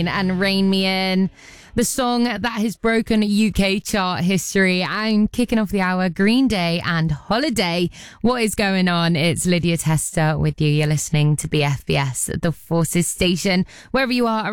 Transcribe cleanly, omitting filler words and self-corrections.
and Rain Me In, the song that has broken UK chart history. I'm kicking off the hour, Green Day and Holiday. What is going on? It's Lydia Tester with you. You're listening to BFBS, the Forces Station, wherever you are